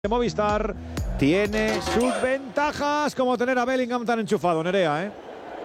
Movistar tiene sus ventajas, como tener a Bellingham tan enchufado, Nerea, ¿eh?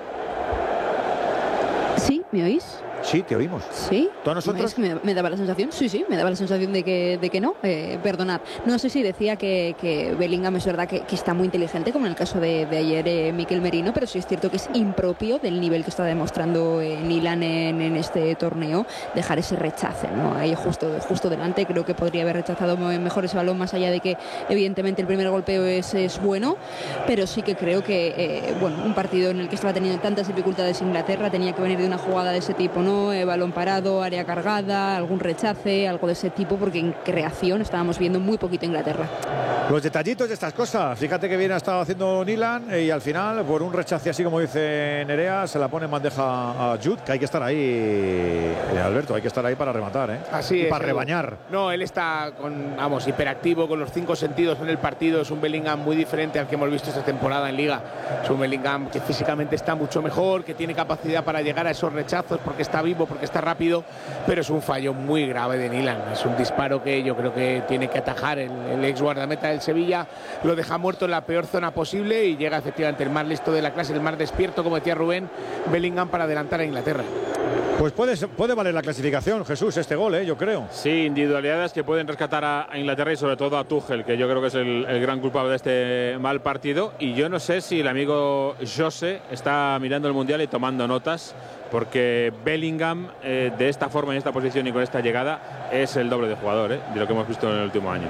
Sí, ¿me oís? Sí, te oímos. ¿Sí? ¿Tú a nosotros? Es que me daba la sensación, sí, me daba la sensación de que no, perdonad. No sé si decía que Bellingham es verdad que está muy inteligente, como en el caso de ayer Mikel Merino, pero sí es cierto que es impropio del nivel que está demostrando Nilan en este torneo, dejar ese rechace, ¿no? Ahí justo delante, creo que podría haber rechazado mejor ese balón, más allá de que evidentemente el primer golpeo es bueno, pero sí que creo que, un partido en el que estaba teniendo tantas dificultades Inglaterra tenía que venir de una jugada de ese tipo, ¿no? Balón parado, área cargada, algún rechace, algo de ese tipo, porque en creación estábamos viendo muy poquito Inglaterra. Los detallitos de estas cosas, fíjate que bien ha estado haciendo Nilan y al final, por un rechace así como dice Nerea, se la pone en bandeja a Jude, que hay que estar ahí, Alberto, hay que estar ahí para rematar, ¿eh? Así es, para rebañar. No, él está hiperactivo, con los 5 sentidos en el partido. Es un Bellingham muy diferente al que hemos visto esta temporada en Liga. Es un Bellingham que físicamente está mucho mejor, que tiene capacidad para llegar a esos rechazos porque está vivo, porque está rápido, pero es un fallo muy grave de Nilan. Es un disparo que yo creo que tiene que atajar el ex guardameta del Sevilla. Lo deja muerto en la peor zona posible y llega efectivamente el más listo de la clase, el más despierto, como decía Rubén, Bellingham, para adelantar a Inglaterra. Pues puede valer la clasificación, Jesús, este gol, yo creo. Sí, individualidades que pueden rescatar a Inglaterra y sobre todo a Tuchel, que yo creo que es el gran culpable de este mal partido. Y yo no sé si el amigo José está mirando el Mundial y tomando notas, porque Bellingham, de esta forma, en esta posición y con esta llegada, es el doble de jugador, de lo que hemos visto en el último año.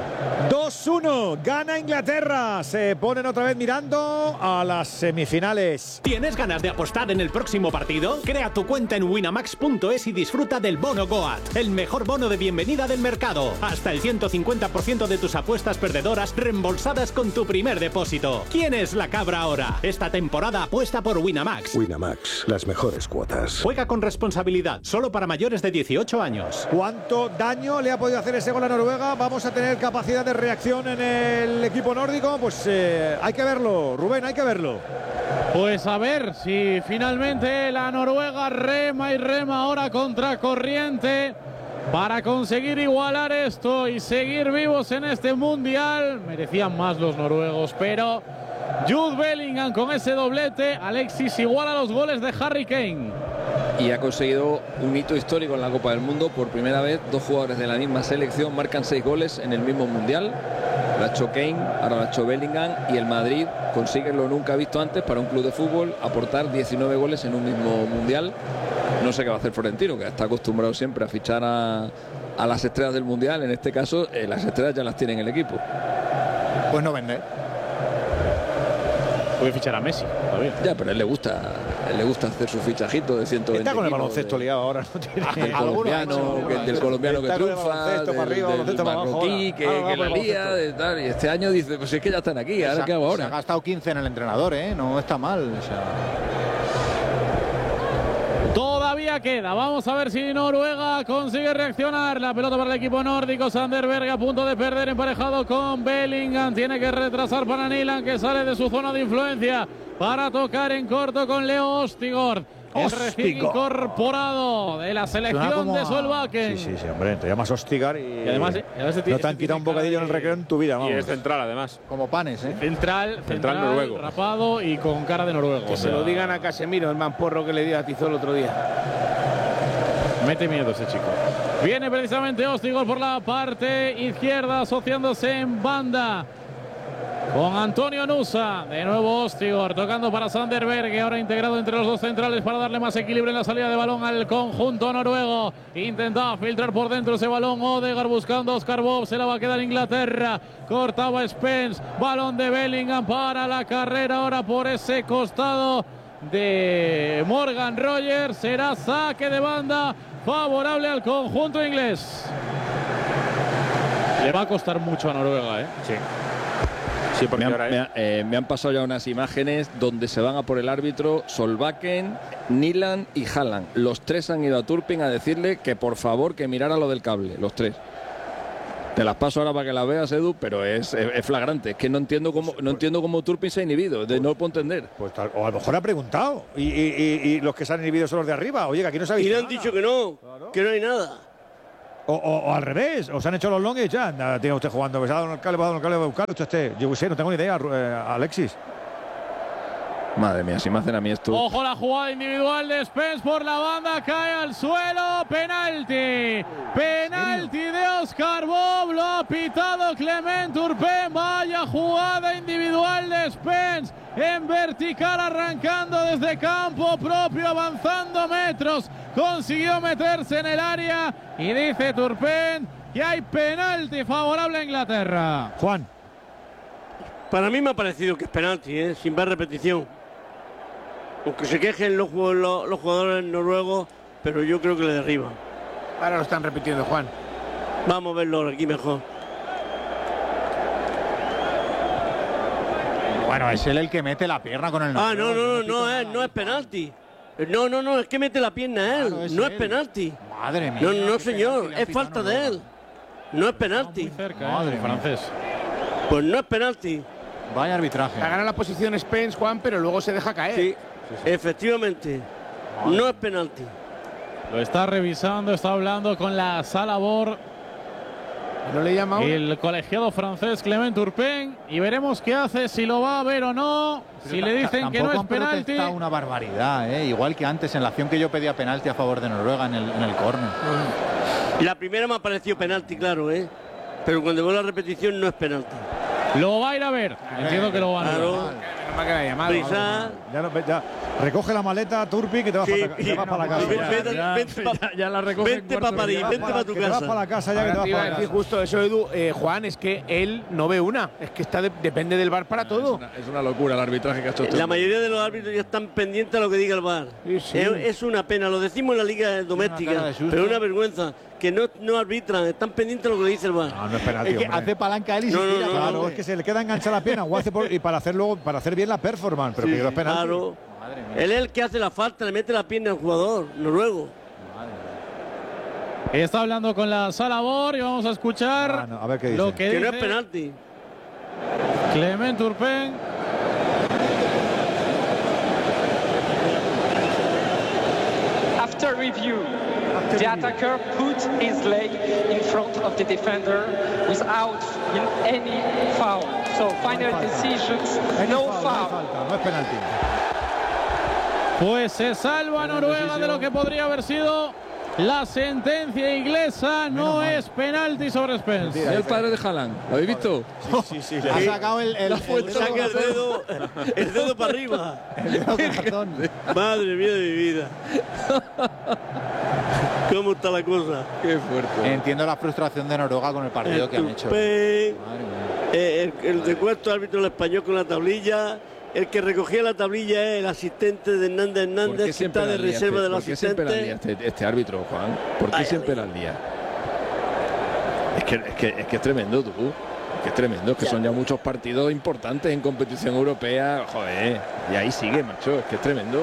2-1, gana Inglaterra. Se ponen otra vez mirando a las semifinales. ¿Tienes ganas de apostar en el próximo partido? Crea tu cuenta en winamax.es y disfruta del bono Goat, el mejor bono de bienvenida del mercado. Hasta el 150% de tus apuestas perdedoras reembolsadas con tu primer depósito. ¿Quién es la cabra ahora? Esta temporada apuesta por Winamax. Winamax, las mejores cuotas. Juega con responsabilidad, solo para mayores de 18 años. ¿Cuánto daño le ha podido hacer ese gol a Noruega? ¿Vamos a tener capacidad de reacción en el equipo nórdico? Pues hay que verlo, Rubén, hay que verlo. Pues a ver si finalmente la Noruega rema y rema ahora contra corriente para conseguir igualar esto y seguir vivos en este mundial. Merecían más los noruegos, pero Jude Bellingham con ese doblete, Alexis iguala los goles de Harry Kane. Y ha conseguido un hito histórico en la Copa del Mundo. Por primera vez, 2 jugadores de la misma selección marcan 6 goles en el mismo mundial. Lo ha hecho Kane, ahora lo ha hecho Bellingham, y el Madrid consigue lo nunca visto antes para un club de fútbol, aportar 19 goles en un mismo mundial. No sé qué va a hacer Florentino, que está acostumbrado siempre a fichar a las estrellas del mundial. En este caso, las estrellas ya las tiene en el equipo. Pues no vende. Puede fichar a Messi todavía. Ya, pero a él le gusta hacer su fichajito de 120 Está con el kilos, baloncesto liado ahora, no tiene del colombiano que triunfa, del marroquí que la lía, y este año dice, pues es que ya están aquí, ahora qué hago ahora. Se ha gastado 15 en el entrenador, no está mal. Todavía queda, vamos a ver si Noruega consigue reaccionar. La pelota para el equipo nórdico, Sander Berge a punto de perder, emparejado con Bellingham, tiene que retrasar para Nilan, que sale de su zona de influencia para tocar en corto con Leo Ostigord, el recién incorporado de la selección de Solbakken. Sí, hombre, te llamas Ostigard y además no te han quitado un bocadillo en el recreo en tu vida, vamos. Y es central, además. Como Panes, Central noruego. Rapado y con cara de noruego. Que se lo digan a Casemiro, el mamporro que le dio a Tizol el otro día. Mete miedo ese chico. Viene precisamente Ostigord por la parte izquierda, asociándose en banda con Antonio Nusa. De nuevo Ostigord tocando para Sander Berge, ahora integrado entre los dos centrales para darle más equilibrio en la salida de balón al conjunto noruego. Intentaba filtrar por dentro ese balón Odegaard buscando a Oscar Bob, se la va a quedar Inglaterra. Cortaba Spence, balón de Bellingham para la carrera ahora por ese costado de Morgan Rogers. Será saque de banda favorable al conjunto inglés. Le va a costar mucho a Noruega, Sí. Sí, porque me han pasado ya unas imágenes donde se van a por el árbitro Solbakken, Nilan y Haaland. Los 3 han ido a Turpin a decirle que por favor que mirara lo del cable, los 3. Te las paso ahora para que las veas, Edu, pero es flagrante. Es que no entiendo cómo Turpin se ha inhibido. No lo puedo entender. Pues o a lo mejor ha preguntado. Y los que se han inhibido son los de arriba. Oye, que aquí no sabéis. Y le han dicho que no, claro, que no hay nada. O al revés, os han hecho los long y ya tiene usted jugando. Va a dar un cable, va a buscar usted. Yo sé, no tengo ni idea, Alexis. Madre mía, si me hacen a mí esto. Ojo la jugada individual de Spence por la banda, cae al suelo, penalti. Penalti de Oscar Bob, lo ha pitado Clement Turpin. Vaya jugada individual de Spence en vertical, arrancando desde campo propio, avanzando metros. Consiguió meterse en el área y dice Turpin que hay penalti favorable a Inglaterra. Juan. Para mí me ha parecido que es penalti, sin ver repetición. Aunque se quejen los jugadores noruegos, pero yo creo que le derriba. Ahora lo están repitiendo, Juan. Vamos a verlo aquí mejor. Bueno, es él el que mete la pierna con el noruego. No es penalti. No, es que mete la pierna él. Claro, no es penalti. Madre mía. No, señor, es falta de él. No es penalti. Muy cerca, madre, francés. Pues no es penalti. Vaya arbitraje. Gana la posición Spence, Juan, pero luego se deja caer. Sí. Efectivamente, no es penalti. Lo está revisando, está hablando con la sala BOR. ¿No le llama el colegiado francés Clement Turpin y veremos qué hace, si lo va a ver o no. Pero si le dicen que no es penalti. Está una barbaridad, igual que antes en la acción que yo pedía penalti a favor de Noruega en el córner. La primera me ha parecido penalti, claro, pero cuando veo la repetición no es penalti. Lo va a ir a ver. Entiendo que lo van a ver. Ya. Recoge la maleta, Turpin, que te vas para la casa. Ya la recoge. Vente para París, vente para tu casa. Te vas para la casa ya, que te vas para la casa. Justo eso, Edu. Juan, es que él no ve una. Es que depende del VAR para todo. Es una locura el arbitraje que ha hecho. La mayoría de los árbitros ya están pendientes a lo que diga el VAR. Sí. Es una pena, lo decimos en la liga doméstica, pero es una vergüenza. Que no arbitran, están pendientes de lo que le dice el VAR. No es penalti, es que hace palanca él y se tira. Claro, es que se le queda enganchada la pierna o hace y para hacer bien la performance, pero que no es penalti. Claro. Él es el que hace la falta, le mete la pierna al jugador noruego. Está hablando con la sala BOR y vamos a escuchar a ver qué dice. Lo que dice no es penalti. Clement Turpin. After review, the attacker put his leg in front of the defender without any foul. So final decisions, no foul. No es penalti. Pues se salva Noruega de lo que podría haber sido la sentencia inglesa. No es penalti sobre Spence. Es el padre de Haaland. ¿Lo habéis visto? Sí. Ha sacado el dedo para arriba. Madre mía de mi vida. ¿Cómo está la cosa? Qué fuerte. Entiendo la frustración de Noruega con el partido que han hecho. El de cuarto árbitro, el español con la tablilla. El que recogía la tablilla es el asistente de Hernández, que está de reserva de los asistentes. ¿Por qué siempre la lía este árbitro, Juan? ¿Por qué siempre la lía? Es que es tremendo, tú. Es tremendo, es que son ya muchos partidos importantes en competición europea. Joder, y ahí sigue, macho, es que es tremendo.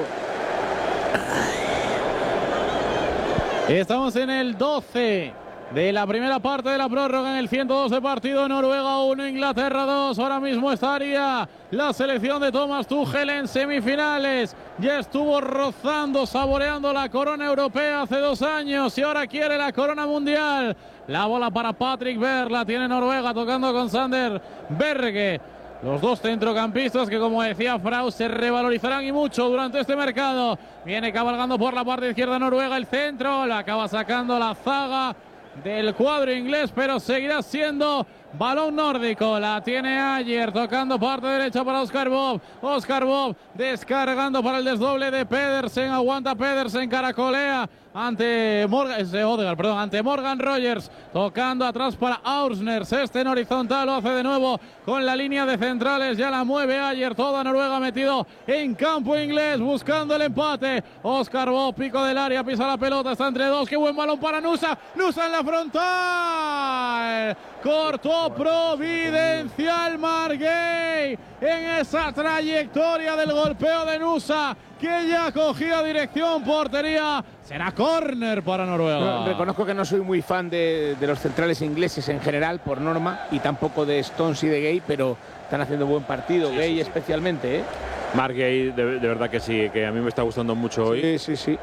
Estamos en el 12 de la primera parte de la prórroga, en el 102 de partido. Noruega 1, Inglaterra 2. Ahora mismo estaría la selección de Thomas Tuchel en semifinales. Ya estuvo rozando, saboreando la corona europea hace 2 años y ahora quiere la corona mundial. La bola para Patrick Berg, la tiene Noruega tocando con Sander Berge. Los dos centrocampistas que, como decía Frau, se revalorizarán y mucho durante este mercado. Viene cabalgando por la parte izquierda Noruega, el centro, la acaba sacando la zaga del cuadro inglés, pero seguirá siendo balón nórdico. La tiene Ayer, tocando parte derecha para Oscar Bob. Oscar Bob descargando para el desdoble de Pedersen. Aguanta Pedersen, caracolea ante Morgan Rogers, tocando atrás para Aursner. Este en horizontal lo hace de nuevo con la línea de centrales, ya la mueve Ayer. Toda Noruega metido en campo inglés buscando el empate. Oscar Bob, pico del área, pisa la pelota, está entre dos. Qué buen balón para Nusa en la frontal, cortó providencial Marguey en esa trayectoria del golpeo de Nusa, que ya cogía dirección portería. Será córner para Noruega. Reconozco que no soy muy fan de los centrales ingleses en general, por norma, y tampoco de Stones y de Gay, pero están haciendo buen partido, Gay especialmente. Mark Gay, de verdad que sí, que a mí me está gustando mucho hoy. Sí.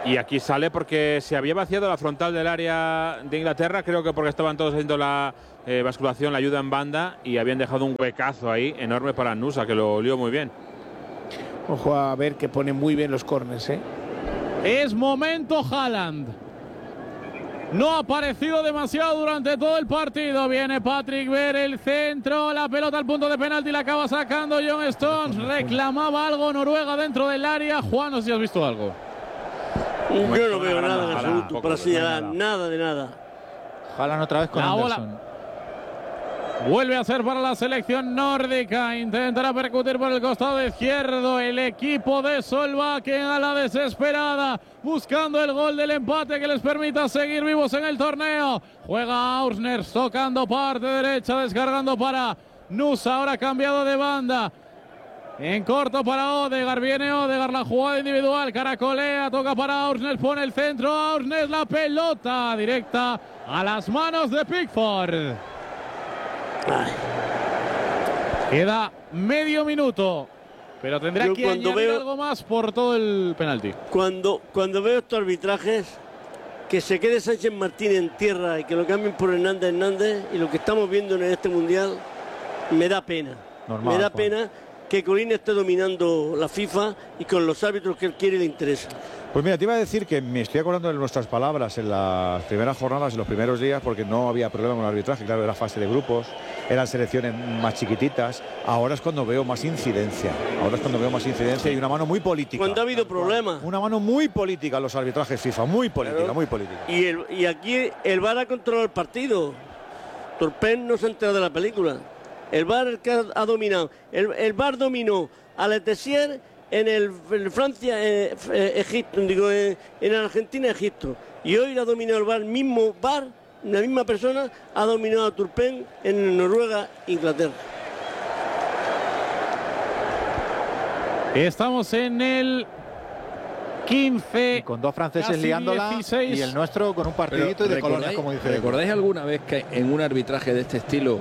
Y aquí sale porque se había vaciado la frontal del área de Inglaterra, creo que porque estaban todos haciendo la basculación, la ayuda en banda, y habían dejado un huecazo ahí enorme para Nusa, que lo olió muy bien. Ojo a ver que pone muy bien los corners, ¿eh? Es momento Haaland. No ha aparecido demasiado durante todo el partido. Viene Patrick Vieira, el centro, la pelota al punto de penalti, la acaba sacando John Stones. Reclamaba algo Noruega dentro del área. Juan, no sé si has visto algo. Yo no veo nada en absoluto para señalar, nada de nada. Haaland otra vez con Anderson. Vuelve a ser para la selección nórdica. Intentará percutir por el costado izquierdo el equipo de Solbakken a la desesperada, buscando el gol del empate que les permita seguir vivos en el torneo. Juega Aursner tocando parte derecha, descargando para Nusa, ahora cambiado de banda. En corto para Odegaard, viene Odegaard, la jugada individual, caracolea, toca para Aursner, pone el centro, Aursner, la pelota directa a las manos de Pickford. Queda medio minuto, pero tendrá que añadir algo más por todo el penalti. Cuando veo estos arbitrajes, que se quede Sánchez Martínez en tierra y que lo cambien por Hernández, y lo que estamos viendo en este Mundial, me da pena. Normal, me da pena que Colina esté dominando la FIFA y con los árbitros que él quiere y le interesa. Pues mira, te iba a decir que me estoy acordando de nuestras palabras en las primeras jornadas, en los primeros días, porque no había problema con el arbitraje. Claro, era fase de grupos, eran selecciones más chiquititas. Ahora es cuando veo más incidencia. Y una mano muy política. Cuando ha habido problemas. Una mano muy política en los arbitrajes FIFA, muy política, claro. Muy política. Y aquí el VAR ha controlado el partido. Turpin no se ha enterado de la película. El VAR el que ha dominado. El VAR dominó a Letessier en Francia, Egipto, digo, en Argentina, Egipto. Y hoy la ha dominado el VAR, mismo VAR, la misma persona, ha dominado a Turpin en Noruega, Inglaterra. Estamos en el 15. Y con dos franceses liándola 16. Y el nuestro con un partidito y de colores, como dice. ¿Recordáis alguna vez que en un arbitraje de este estilo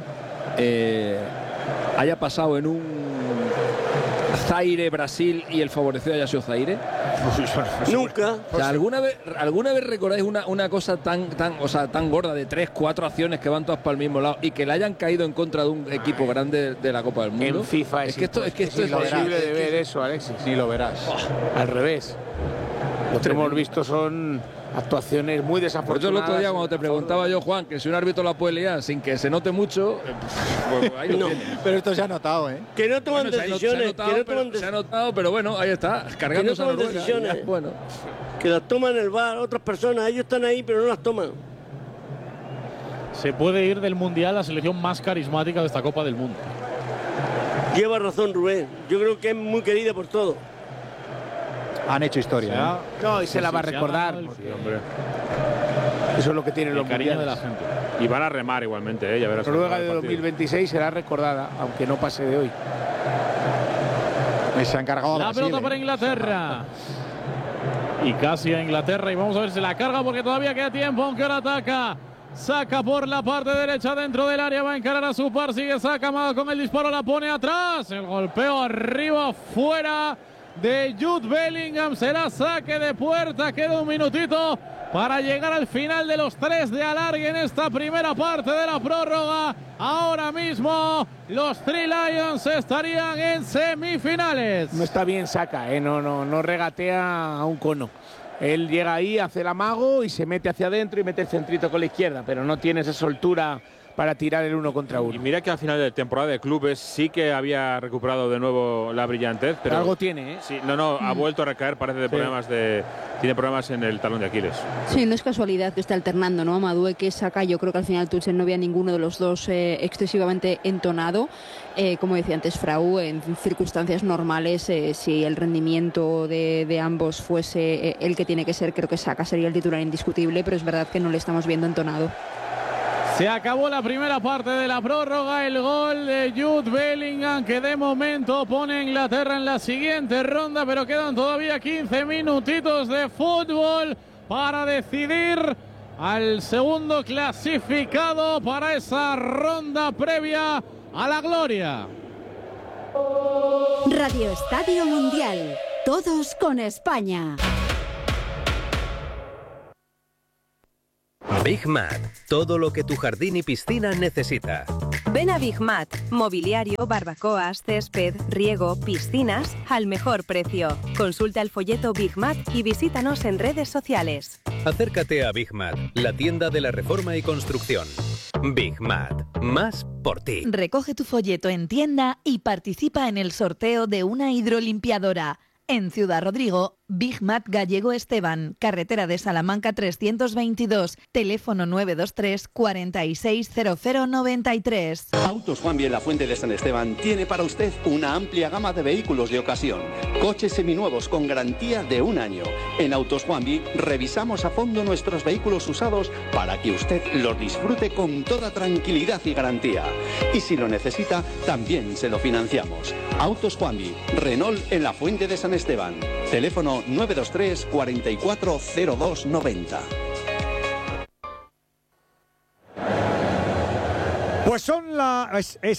haya pasado en un Zaire-Brasil y el favorecido haya sido Zaire? Nunca. O sea, ¿alguna vez recordáis una cosa tan gorda de 3-4 acciones que van todas para el mismo lado y que le hayan caído en contra de un equipo grande de la Copa del Mundo? En FIFA es que esto es imposible de ver eso, Alexis. Ni lo verás. Al revés. Lo que hemos visto son actuaciones muy desafortunadas. Por eso el otro día cuando te preguntaba yo, Juan, que si un árbitro la puede liar sin que se note mucho, pues ahí lo tiene. Pero esto se ha notado, ¿eh? Que no toman decisiones. Se ha notado, pero bueno, ahí está, cargándose que no toman decisiones. Bueno. Que las toman el VAR otras personas, ellos están ahí pero no las toman. Se puede ir del Mundial la selección más carismática de esta Copa del Mundo. Lleva razón Rubén, yo creo que es muy querida por todos. Han hecho historia. No, y se la va a recordar. Sí, hombre. Eso es lo que tiene el los cariño mundiales. de la gente. Y van a remar igualmente, ya verás. Noruega de 2026 será recordada, aunque no pase de hoy. Se ha encargado la pelota para Inglaterra. Y casi a Inglaterra. Y vamos a ver si la carga porque todavía queda tiempo, aunque ahora ataca. Saca por la parte derecha dentro del área, va a encarar a su par, sigue Saca con el disparo, la pone atrás. El golpeo arriba, fuera de Jude Bellingham, será saque de puerta, queda un minutito para llegar al final de los 3 de alargue en esta primera parte de la prórroga. Ahora mismo los Three Lions estarían en semifinales. No está bien Saca, no regatea a un cono. Él llega ahí, hace el amago y se mete hacia adentro y mete el centrito con la izquierda, pero no tiene esa soltura para tirar el 1 contra 1. Y mira que al final de temporada de clubes sí que había recuperado de nuevo la brillantez, pero algo tiene, ¿eh? Sí, ha vuelto a recaer, parece de problemas tiene problemas en el talón de Aquiles. Sí, no es casualidad que esté alternando, ¿no? Madueke, Saca, yo creo que al final Tuchel no había ninguno de los dos excesivamente entonado. Como decía antes Frau, en circunstancias normales, si el rendimiento de ambos fuese el que tiene que ser, creo que Saca sería el titular indiscutible, pero es verdad que no le estamos viendo entonado. Se acabó la primera parte de la prórroga, el gol de Jude Bellingham que de momento pone a Inglaterra en la siguiente ronda, pero quedan todavía 15 minutitos de fútbol para decidir al segundo clasificado para esa ronda previa a la gloria. Radio Estadio Mundial, todos con España. Big Mat, todo lo que tu jardín y piscina necesita. Ven a Big Mat, mobiliario, barbacoas, césped, riego, piscinas, al mejor precio. Consulta el folleto Big Mat y visítanos en redes sociales. Acércate a Big Mat, la tienda de la reforma y construcción. Big Mat, más por ti. Recoge tu folleto en tienda y participa en el sorteo de una hidrolimpiadora. En Ciudad Rodrigo, Big Mat Gallego Esteban, carretera de Salamanca 322, teléfono 923 460093. Autos Juanvi en la Fuente de San Esteban tiene para usted una amplia gama de vehículos de ocasión. Coches seminuevos con garantía de 1 año. En Autos Juanvi revisamos a fondo nuestros vehículos usados para que usted los disfrute con toda tranquilidad y garantía. Y si lo necesita, también se lo financiamos. Autos Juanvi, Renault en la Fuente de San Esteban. Teléfono 923 440290. Pues son la...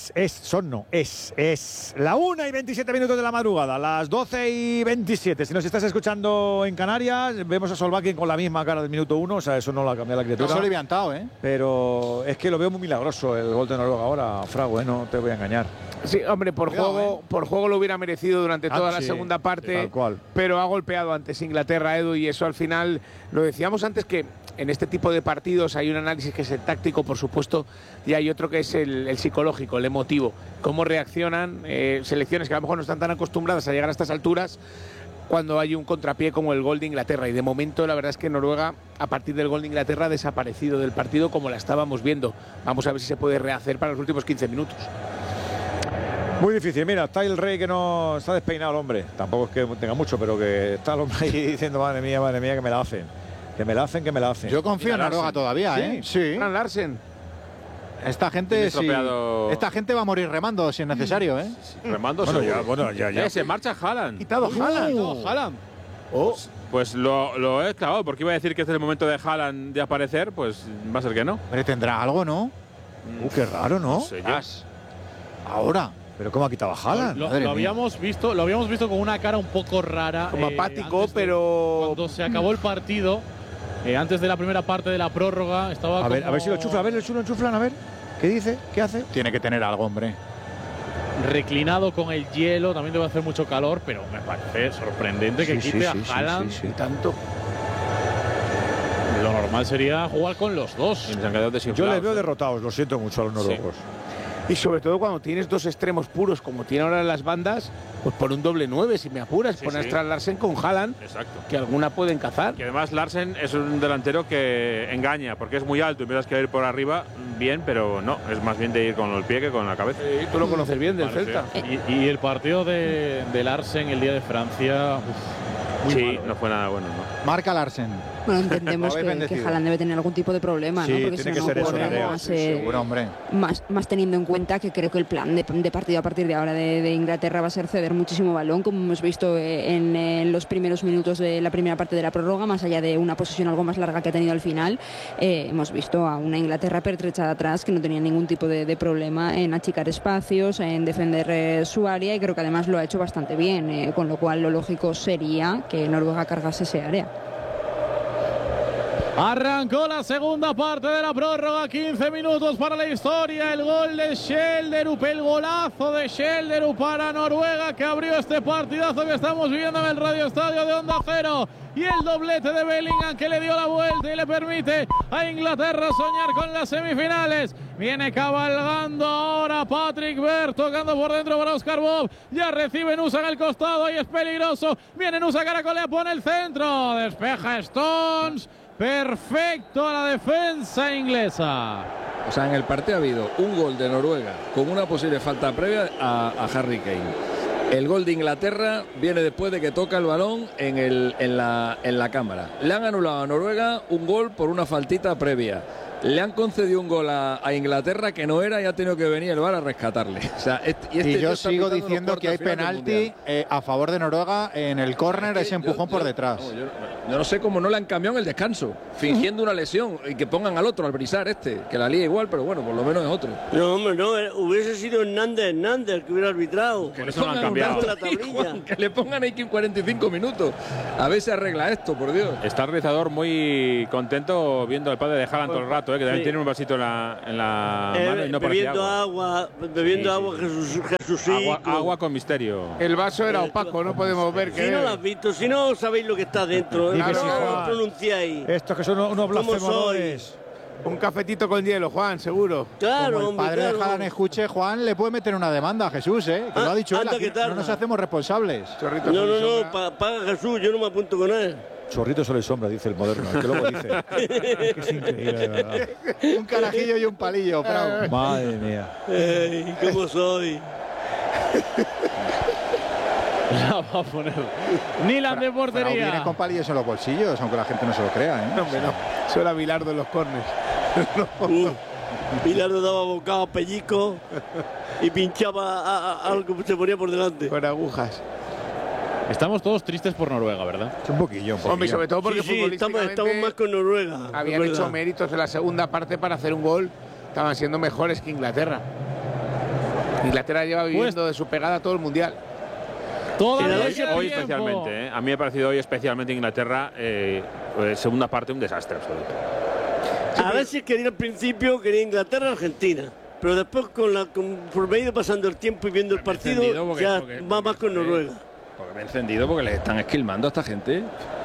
Es la 1:27 de la madrugada, las 12:27. Si nos estás escuchando en Canarias, vemos a Solbakken con la misma cara del minuto 1, o sea, eso no lo ha cambiado la criatura. No se lo he levantado, ¿eh? Pero es que lo veo muy milagroso el gol de Noruega ahora, Frago, no te voy a engañar. Sí, hombre, por juego lo hubiera merecido durante toda la sí, segunda parte, tal cual. Pero ha golpeado antes Inglaterra, Edu, y eso al final, lo decíamos antes, que en este tipo de partidos hay un análisis que es el táctico, por supuesto, y hay otro que es el psicológico, el emotivo. Cómo reaccionan selecciones que a lo mejor no están tan acostumbradas a llegar a estas alturas cuando hay un contrapié como el gol de Inglaterra. Y de momento la verdad es que Noruega, a partir del gol de Inglaterra, ha desaparecido del partido como la estábamos viendo. Vamos a ver si se puede rehacer para los últimos 15 minutos. Muy difícil, mira, está el Rey que no está despeinado el hombre. Tampoco es que tenga mucho, pero que está el hombre ahí diciendo, madre mía, que me la hacen. Que me la hacen. Yo confío en Noruega todavía, ¿eh? Sí. Fran Larsen. Esta gente va a morir remando si es necesario, ¿eh? Remando ya. Se marcha Haaland. Quitado Haaland. Pues lo he clavado, porque iba a decir que este es el momento de Haaland de aparecer, pues va a ser que no. Pero tendrá algo, ¿no? Qué raro, ¿no? No sé yo. Ahora. ¿Pero cómo ha quitado a Haaland? Lo habíamos visto con una cara un poco rara. Como apático, pero... Cuando se acabó el partido, antes de la primera parte de la prórroga, estaba a ver si lo chufla, lo enchuflan, a ver. ¿Qué dice? ¿Qué hace? Tiene que tener algo, hombre. Reclinado con el hielo, también debe hacer mucho calor, pero me parece sorprendente que quite a Haaland tanto. Lo normal sería jugar con los dos. Yo les veo derrotados, lo siento mucho a los noruegos. Y sobre todo cuando tienes dos extremos puros como tiene ahora en las bandas, pues por un doble 9, si me apuras, pones a Larsen con Haaland, que alguna pueden cazar. Y además Larsen es un delantero que engaña, porque es muy alto y mientras que ir por arriba, bien, pero no, es más bien de ir con el pie que con la cabeza. Tú lo conoces bien del Celta. Y el partido de Larsen el día de Francia, no fue nada bueno, ¿no? Marca Larsen. Bueno, entendemos que Haaland debe tener algún tipo de problema, ¿no? Porque tiene que ser eso, seguro, hombre. Más teniendo en cuenta que creo que el plan de partido a partir de ahora de Inglaterra va a ser ceder muchísimo balón, como hemos visto en los primeros minutos de la primera parte de la prórroga, más allá de una posesión algo más larga que ha tenido al final. Hemos visto a una Inglaterra pertrechada atrás que no tenía ningún tipo de problema en achicar espacios, en defender su área, y creo que además lo ha hecho bastante bien, con lo cual lo lógico sería que Noruega cargase ese área. Arrancó la segunda parte de la prórroga, 15 minutos para la historia, el gol de Schjelderup, el golazo de Schjelderup para Noruega, que abrió este partidazo que estamos viviendo en el Radio Estadio de Onda Cero, y el doblete de Bellingham que le dio la vuelta y le permite a Inglaterra soñar con las semifinales. Viene cabalgando ahora Patrick Berg, tocando por dentro para Oscar Bob, ya recibe Nusa en el costado y es peligroso, viene Nusa, caracolea, pone el centro, despeja Stones. Perfecto a la defensa inglesa. O sea, en el partido ha habido un gol de Noruega con una posible falta previa a Harry Kane. El gol de Inglaterra viene después de que toca el balón en la cámara. Le han anulado a Noruega un gol por una faltita previa. Le han concedido un gol a Inglaterra que no era y ha tenido que venir el VAR a rescatarle. O sea, y yo sigo diciendo que hay penalti a favor de Noruega en el córner, ese empujón por detrás. Yo no sé cómo no le han cambiado en el descanso, fingiendo una lesión y que pongan al otro, al Brisar que la lía igual, pero bueno, por lo menos es otro. No, hombre, no, hubiese sido Hernández el que hubiera arbitrado. Por eso no han cambiado. La tablilla. Que le pongan ahí 45 minutos. A ver si arregla esto, por Dios. Está el realizador muy contento viendo al padre de Haaland todo el rato, que también tiene un vasito en la mano y no parecía agua. Bebiendo agua, Jesús. Agua con misterio. El vaso era opaco, no podemos ver Si no lo has visto, si no sabéis lo que está dentro, no lo pronunciáis. Estos que son unos blasfemadores. Un cafetito con hielo, Juan, seguro. Claro, Como el padre de Haaland escuche, Juan le puede meter una demanda a Jesús, que lo ha dicho él. Aquí no nos hacemos responsables. No, paga Jesús, yo no me apunto con él. Chorrito sol y sombra, dice el moderno, el que luego dice. Es que es increíble, de verdad. Un carajillo y un palillo, Frau. Madre mía. ¿Cómo soy? La va a poner Nilan de portería. Viene con palillos en los bolsillos, aunque la gente no se lo crea, No, hombre, no. Suena Bilardo en los corners. Bilardo daba bocado, pellizco y pinchaba algo que se ponía por delante. Con agujas. Estamos todos tristes por Noruega, ¿verdad? Un poquillo. Hombre, sobre todo porque estamos más con Noruega. Habían hecho méritos en la segunda parte para hacer un gol. Estaban siendo mejores que Inglaterra. Inglaterra lleva viviendo de su pegada todo el Mundial. Hoy especialmente, A mí me ha parecido hoy especialmente Inglaterra, segunda parte, un desastre absoluto. A veces quería al principio, quería Inglaterra-Argentina. Pero después, por medio pasando el tiempo y viendo el partido, ya va más con Noruega. Porque me he encendido porque les están esquilmando a esta gente.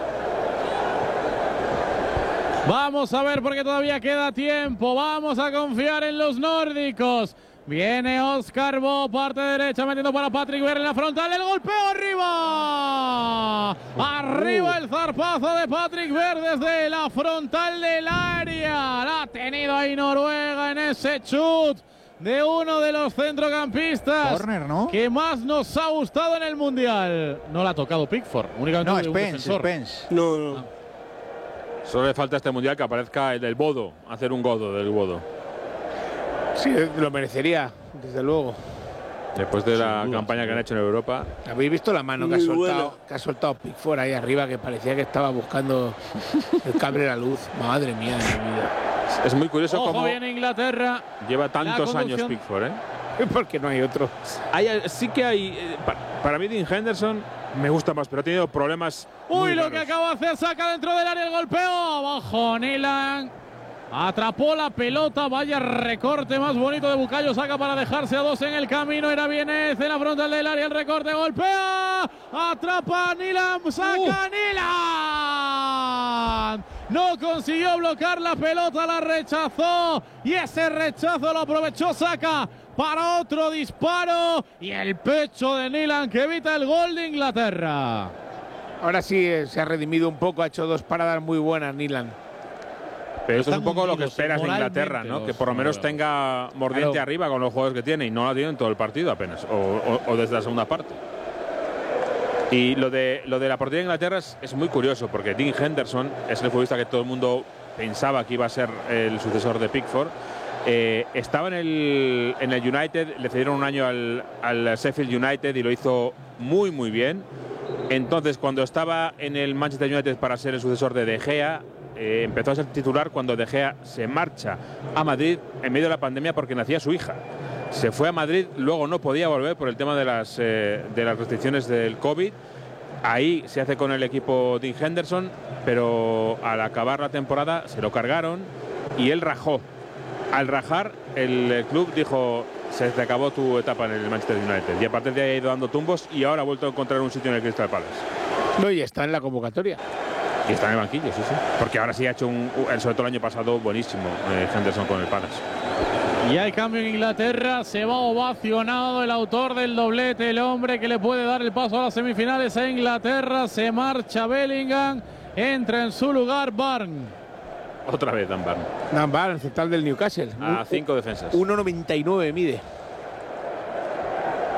Vamos a ver porque todavía queda tiempo. Vamos a confiar en los nórdicos. Viene Oscar Bo, parte derecha, metiendo para Patrick Vieira en la frontal. El golpeo arriba. Arriba el zarpazo de Patrick Vieira desde la frontal del área. La ha tenido ahí Noruega en ese chut de uno de los centrocampistas que más nos ha gustado en el Mundial. No la ha tocado Pickford, únicamente Spence. No. Solo le falta a este Mundial que aparezca el del Bodo, hacer un godo del Bodo. Sí, lo merecería, desde luego. Después de la campaña que han hecho en Europa. ¿Habéis visto la mano que ha soltado Pickford ahí arriba, que parecía que estaba buscando el cable de la luz? Madre mía de mi vida. Es muy curioso cómo viene Inglaterra. Lleva tantos años Pickford, Porque no hay otro. Sí que hay. Para mí, Dean Henderson me gusta más, pero ha tenido problemas. Uy, lo que acaba de hacer, saca dentro del área el golpeo. Abajo Nilan. Atrapó la pelota, vaya recorte más bonito de Bukayo Saka para dejarse a dos en el camino. Era Vienez en la frontal del área, el recorte, golpea, atrapa a Nilan, saca Nilan. No consiguió bloquear la pelota, la rechazó y ese rechazo lo aprovechó Saka para otro disparo y el pecho de Nilan que evita el gol de Inglaterra. Ahora sí se ha redimido un poco, ha hecho dos paradas muy buenas Nilan. Pero eso es un poco lo que esperas de Inglaterra, ¿no? Que por lo menos tenga mordiente arriba con los jugadores que tiene y no la tiene en todo el partido apenas, o desde la segunda parte. Y lo de la portería de Inglaterra es muy curioso porque Dean Henderson es el futbolista que todo el mundo pensaba que iba a ser el sucesor de Pickford. Estaba en el United, le cedieron un año al Sheffield United y lo hizo muy muy bien. Entonces cuando estaba en el Manchester United para ser el sucesor de De Gea, empezó a ser titular cuando De Gea se marcha a Madrid en medio de la pandemia porque nacía su hija. Se fue a Madrid, luego no podía volver por el tema de las restricciones del COVID. Ahí se hace con el equipo Dean Henderson, pero al acabar la temporada se lo cargaron y él rajó. Al rajar, el club dijo: se te acabó tu etapa en el Manchester United. Y a partir de ahí ha ido dando tumbos y ahora ha vuelto a encontrar un sitio en el Crystal Palace. No, y está en la convocatoria. Y está en el banquillo, sí. Porque ahora sí ha hecho sobre todo el año pasado, buenísimo Henderson con el Palace. Y hay cambio en Inglaterra, se va ovacionado el autor del doblete, el hombre que le puede dar el paso a las semifinales a Inglaterra. Se marcha Bellingham, entra en su lugar Barnes. Otra vez Dan Barnes. Dan Barnes, central del Newcastle. A 5 defensas. 1,99 mide.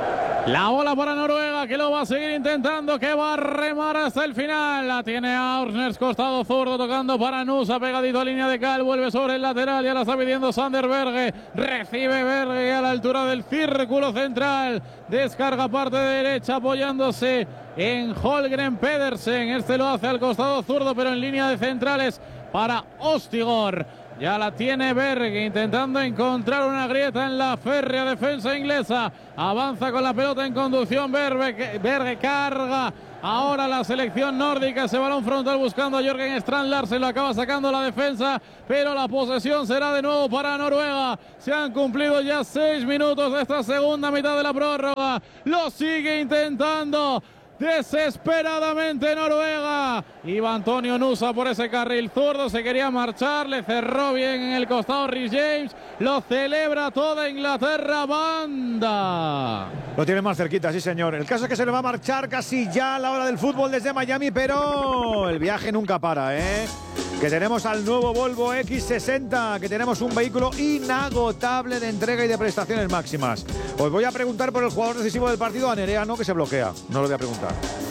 La bola para Noruega, que lo va a seguir intentando, que va a remar hasta el final. La tiene Aursnes, costado zurdo, tocando para Nusa, pegadito a línea de cal, vuelve sobre el lateral, ya la está pidiendo Sander Berge. Recibe Berge a la altura del círculo central. Descarga parte derecha apoyándose en Holgren Pedersen. Este lo hace al costado zurdo, pero en línea de centrales para Ostigor. Ya la tiene Berge, intentando encontrar una grieta en la férrea defensa inglesa. Avanza con la pelota en conducción Berge carga. Ahora la selección nórdica, ese balón frontal buscando a Jørgen Strand Larsen, lo acaba sacando la defensa, pero la posesión será de nuevo para Noruega. Se han cumplido ya 6 minutos de esta segunda mitad de la prórroga. Lo sigue intentando desesperadamente Noruega. Iba Antonio Nusa por ese carril zurdo, se quería marchar, le cerró bien en el costado Rhys James, lo celebra toda Inglaterra, banda. Lo tiene más cerquita, sí señor. El caso es que se le va a marchar casi ya a la hora del fútbol desde Miami, pero el viaje nunca para, ¿eh? Que tenemos al nuevo Volvo X60, que tenemos un vehículo inagotable de entrega y de prestaciones máximas. Os voy a preguntar por el jugador decisivo del partido, a Nerea no, que se bloquea. No lo voy a preguntar.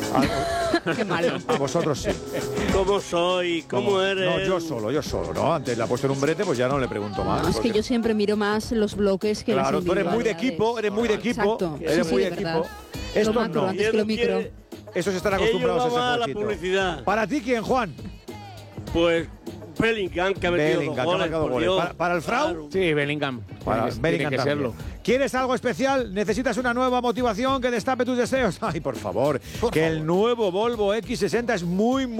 Qué malo. A vosotros sí. ¿Cómo soy? ¿Cómo eres? No, yo solo, ¿no? Antes le ha puesto en un brete, pues ya no le pregunto más. No, es que yo siempre miro más los bloques que claro, las tú eres muy de equipo, eres muy de equipo. Exacto. Eres muy de equipo. Esto macro, no. antes que lo micro. Esos están acostumbrados a ese la poquito. publicidad. ¿Para ti quién, Juan? Pues Bellingham, que ha metido dos goles. ¿Para el Frau? Claro. Sí, Bellingham. Bellingham que serlo. ¿Quieres algo especial? ¿Necesitas una nueva motivación que destape tus deseos? Ay, por favor. El nuevo Volvo X60 es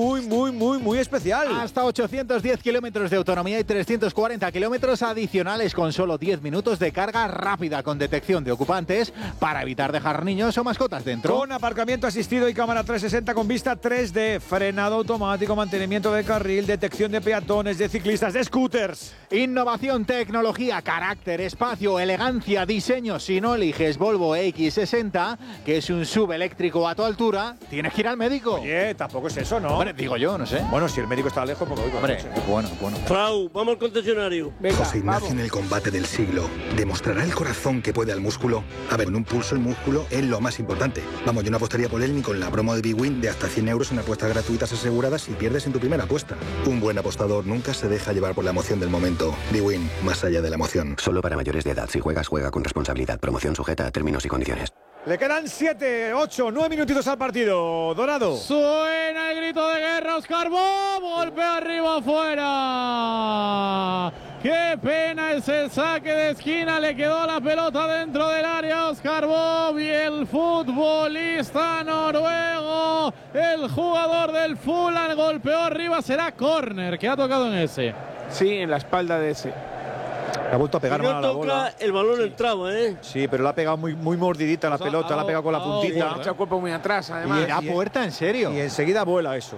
muy especial. Hasta 810 kilómetros de autonomía y 340 kilómetros adicionales con solo 10 minutos de carga rápida con detección de ocupantes para evitar dejar niños o mascotas dentro. Con aparcamiento asistido y cámara 360 con vista 3D, frenado automático, mantenimiento de carril, detección de peatones, de ciclistas, de scooters. Innovación, tecnología, carácter, espacio, elegancia, diseño. Si no eliges Volvo X60, que es un SUV eléctrico a tu altura, tienes que ir al médico. Oye, tampoco es eso, ¿no? Hombre, digo yo, no sé. Bueno, si el médico está lejos, porque oigo. Hombre, bueno. Frau, vamos al concesionario. Venga, José Ignacio en el combate del siglo. ¿Demostrará el corazón que puede al músculo? A ver, en un pulso el músculo es lo más importante. Vamos, yo no apostaría por él ni con la promo de Big Win de hasta 100 euros en apuestas gratuitas aseguradas si pierdes en tu primera apuesta. Un buen apostador nunca se deja llevar por la emoción del momento. Big Win, más allá de la emoción. Solo para mayores de edad. Si juegas, juega con responsabilidad. Promoción sujeta a términos y condiciones. Le quedan 7, 8, 9 minutitos al partido. Dorado. Suena el grito de guerra, Oscar Bob. Golpe arriba afuera. Qué pena ese saque de esquina. Le quedó la pelota dentro del área Oscar Bob y el futbolista noruego, el jugador del Fulham, golpeó arriba. Será córner que ha tocado en ese. Sí, en la espalda de ese. Le ha vuelto a pegar mal a la bola. El balón entraba, ¿eh? Sí, pero le ha pegado muy mordidita la pelota, la ha pegado con la puntita. Ha echado cuerpo muy atrás, además. Y era puerta, en serio. Y enseguida vuela eso.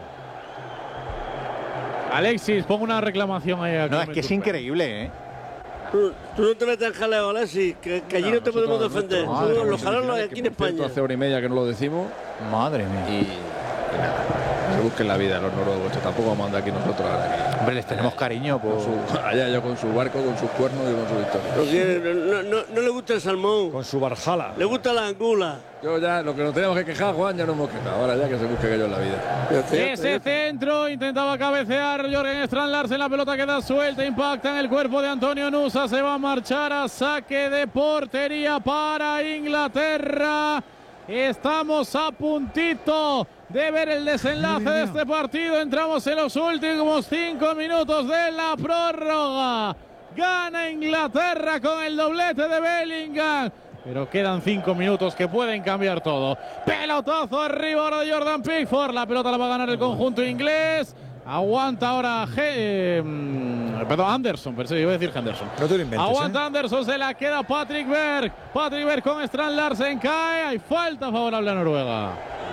Alexis, pongo una reclamación ahí. No, es que es increíble, ¿eh? Tú no te metas en jaleo, Alexis, que allí no te podemos defender. Los jalones aquí en España. Hace hora y media que no lo decimos. Madre mía. Y nada. Se busquen la vida los noruegos. Tampoco vamos a andar aquí nosotros ahora. Hombre, les tenemos cariño por allá yo con su barco, con sus cuernos y con su victoria. No le gusta el salmón. Con su barjala. Le gusta la angula. Yo ya, lo que nos teníamos que quejar, Juan, ya nos hemos quejado. Ahora ya que se busque ellos la vida. Ese centro intentaba cabecear Jørgen Strand Larsen. La pelota queda suelta, impacta en el cuerpo de Antonio Nusa. Se va a marchar a saque de portería para Inglaterra. Estamos a puntito de ver el desenlace de este partido. Entramos en los últimos 5 minutos de la prórroga. Gana Inglaterra con el doblete de Bellingham. Pero quedan 5 minutos que pueden cambiar todo. Pelotazo arriba ahora de Jordan Pickford. La pelota la va a ganar el conjunto inglés. Aguanta ahora Anderson, pero iba a decir Henderson. No te lo inventes, Aguanta Anderson, se la queda Patrick Berg. Patrick Berg con Strand Larsen, cae. Hay falta favorable a Noruega.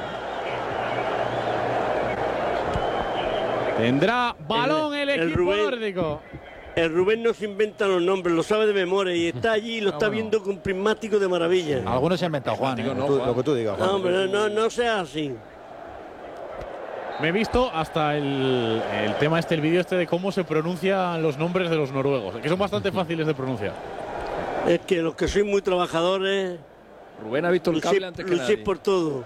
Tendrá balón el equipo nórdico. El Rubén no se inventa los nombres, lo sabe de memoria y está allí y lo está viendo con prismático de maravilla. Algunos se han inventado, Juan. Lo que tú digas, Juan. No, hombre, no sea así. Me he visto hasta el tema el vídeo de cómo se pronuncian los nombres de los noruegos, que son bastante fáciles de pronunciar. Es que los que sois muy trabajadores, Rubén ha visto el cable antes que nadie. por todo.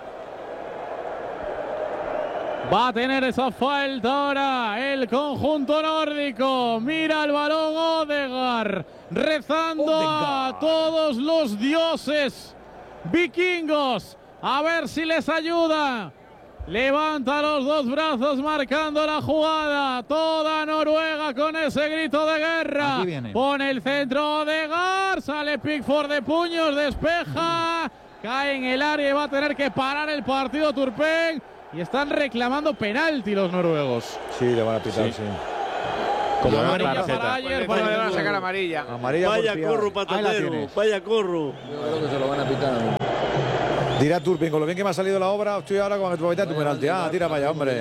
Va a tener esa falta ahora el conjunto nórdico. Mira el balón Odegaard, rezando a todos los dioses vikingos. A ver si les ayuda. Levanta los dos brazos marcando la jugada. Toda Noruega con ese grito de guerra. Pone el centro Odegaard. Sale Pickford de puños, despeja. Cae en el área y va a tener que parar el partido Turpin. Y están reclamando penalti los noruegos. Sí, le van a pitar, sí. Como amarilla para ayer. Le van a sacar amarilla. Vaya corro, patatero. Vaya corro. Yo creo que se lo van a pitar. Dirá Turpin, con lo bien que me ha salido la obra, estoy ahora con el tu penalti. Tira para allá, hombre.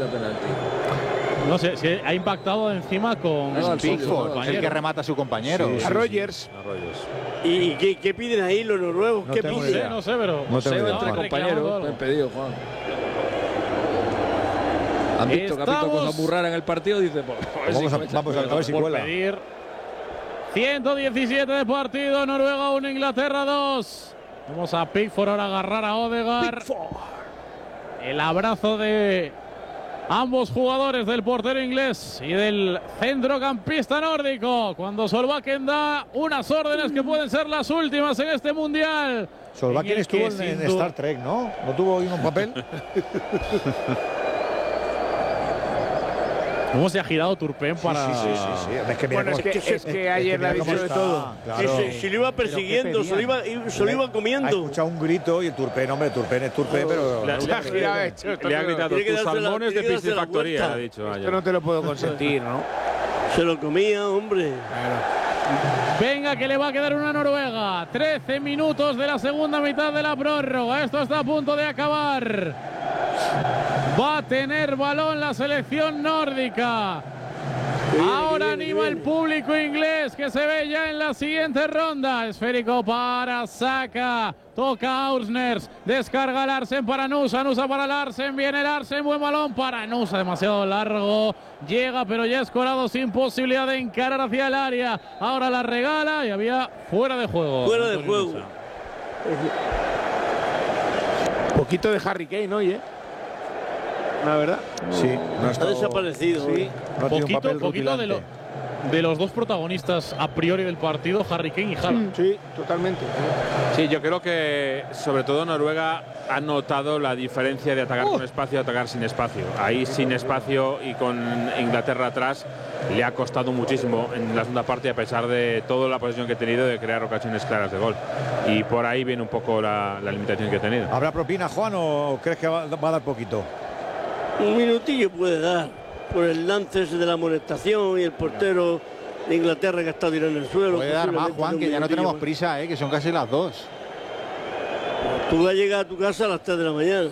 No sé, si ha impactado encima con Pickford, el que remata a su compañero. A Rogers. ¿Y qué piden ahí los noruegos? ¿Qué piden? No sé, pero entre compañeros. Han pedido, Juan. Han visto que ha visto cosas muy raras en el partido. Dice, vamos a ver si cuela. Pedir 117 de partido. Noruega 1, Inglaterra 2. Vamos a Pickford ahora a agarrar a Odegaard. El abrazo de ambos jugadores, del portero inglés y del centrocampista nórdico, cuando Solbakken da unas órdenes que pueden ser las últimas en este mundial. Solbakken estuvo en Star Trek, ¿no? ¿No tuvo un papel? ¿Cómo se ha girado Turpin para...? Sí. Es que ayer le ha dicho de todo. Claro. Si lo iba persiguiendo, se lo iba comiendo. Ha escuchado un grito y el Turpin es Turpin, pero... Le ha gritado, tus salmones de piscifactoría, ha dicho ayer. Esto no te lo puedo consentir, ¿no? Se lo comía, hombre. Venga, que le va a quedar una Noruega. 13 minutos de la segunda mitad de la prórroga. Esto está a punto de acabar. Va a tener balón la selección nórdica. Ahora anima el público inglés que se ve ya en la siguiente ronda. Esférico para Saka. Toca Aursners. Descarga Larsen para Nusa. Nusa para Larsen. Viene Larsen. Buen balón para Nusa. Demasiado largo. Llega, pero ya escorado sin posibilidad de encarar hacia el área. Ahora la regala y había fuera de juego. Fuera de juego. Poquito de Harry Kane hoy, la verdad. Sí, no ha desaparecido. Sí. No poquito de los dos protagonistas a priori del partido, Harry Kane y Haaland. Sí, totalmente. Sí, yo creo que sobre todo Noruega ha notado la diferencia de atacar con espacio y atacar sin espacio. Ahí sin espacio y con Inglaterra atrás le ha costado muchísimo en la segunda parte, a pesar de toda la posesión que ha tenido, de crear ocasiones claras de gol. Y por ahí viene un poco la limitación que ha tenido. ¿Habrá propina, Juan, o crees que va a dar poquito? Un minutillo puede dar por el lance ese de la amonestación y el portero de Inglaterra que está tirando en el suelo. Puede dar más, Juan, que ya no tenemos prisa, que son casi las 2. Tú vas a llegar a tu casa a las 3 de la mañana.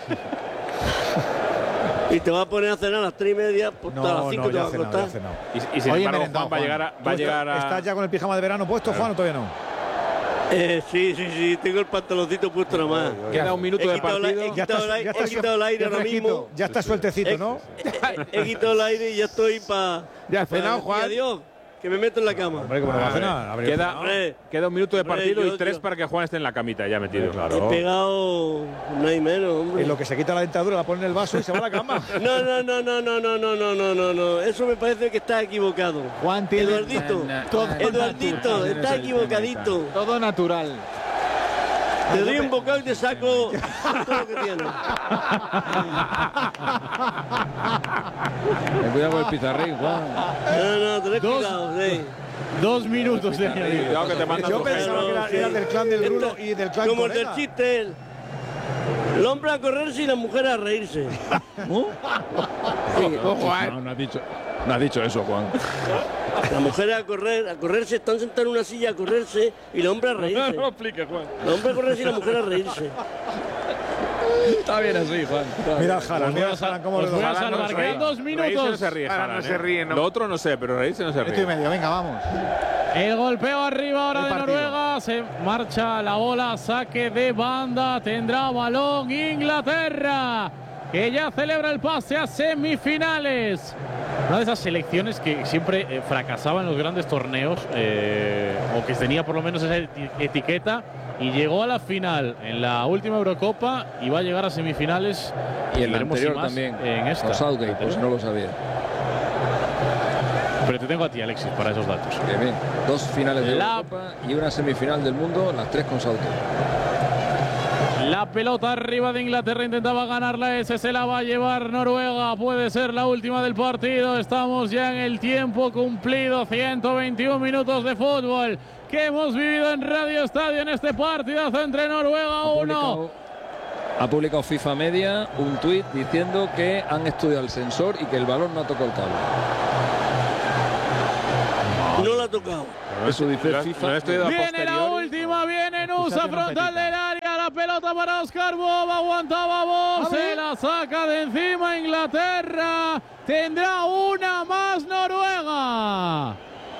Y te vas a poner a cenar a las 3:30, pues a las 5 te vas a acostar. Y sin embargo, Juan va a llegar a... ¿Estás ya con el pijama de verano puesto, Juan, o todavía no? Sí, tengo el pantaloncito puesto nada más. Queda un minuto de partido. He quitado el aire ahora mismo. Ya está sueltecito, ¿no? He quitado el aire y ya estoy para... Ya has cenado, Juan. Adiós, que me meto en la cama. Hombre, ¿cómo no va a cenar? Queda un minuto de partido y 3 para que Juan esté en la camita ya metido. Claro. He pegado... No hay menos, hombre. En lo que se quita la dentadura, la pone en el vaso y se va a la cama. No. Eso me parece que está equivocado. Juan tiene... Eduardito, está equivocadito. Todo natural. Te doy un bocado y te saco todo lo que tienes. Ten cuidado con el pizarrín, Juan. No, tenés cuidado, sí. 2 minutos de añadido. Yo pensaba que era del clan del Bruno y del clan como el del chiste. El hombre a correrse y la mujer a reírse. No has dicho eso, Juan. La mujer a correrse, están sentados en una silla a correrse y el hombre a reírse. No lo expliques, Juan. El hombre a correrse y la mujer a reírse. Está bien así, Juan. Mira Haaland cómo os voy a salvar. Quedan 2 minutos. No se ríe, Haaland no se ríe, ¿no? Lo otro no sé, pero reírse no se ríe. Estoy medio, venga, vamos. El golpeo arriba ahora de Noruega. Se marcha la bola, saque de banda. Tendrá balón Inglaterra, que ya celebra el pase a semifinales. Una de esas selecciones que siempre fracasaba en los grandes torneos, o que tenía por lo menos esa etiqueta, y llegó a la final en la última Eurocopa y va a llegar a semifinales. Y en la veremos anterior si más también, en esta. con Southgate, pues no lo sabía. Pero te tengo a ti, Alexis, para esos datos. Bien. 2 finales de Eurocopa y una semifinal del mundo, las 3 con Southgate. La pelota arriba de Inglaterra, intentaba ganarla ese, se la va a llevar Noruega, puede ser la última del partido, estamos ya en el tiempo cumplido, 121 minutos de fútbol que hemos vivido en Radio Estadio en este partidazo entre Noruega 1. Ha publicado FIFA Media un tuit diciendo que han estudiado el sensor y que el balón no ha tocado el cable. No lo ha tocado. Eso dice FIFA. Viene la última, viene Nusa, frontal del área, la pelota para Oscar Bob, aguantaba Bob, se la saca de encima Inglaterra, tendrá una más Noruega.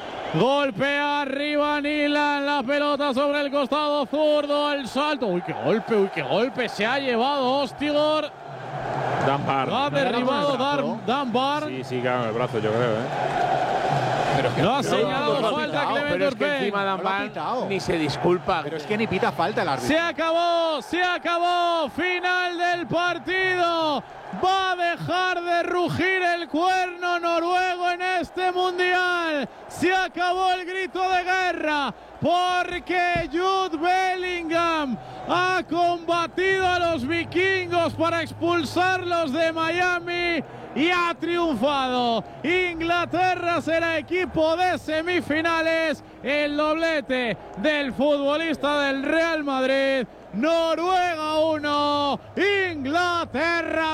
Golpea arriba Nilan, la pelota sobre el costado zurdo, el salto, uy qué golpe, se ha llevado Ostigor. Dunbar. Ha derribado Dunbar. Sí, claro, el brazo yo creo, Pero es que no ha señalado falta Clement pero es que Turpin. encima Dunbar ni se disculpa. Pero es que ni pita falta el árbitro. Se acabó, final del partido. Va a dejar de rugir el cuerno noruego en este mundial. Se acabó el grito de guerra porque Jude Bellingham ha combatido a los vikingos para expulsarlos de Miami y ha triunfado. Inglaterra será equipo de semifinales. El doblete del futbolista del Real Madrid. Noruega 1, Inglaterra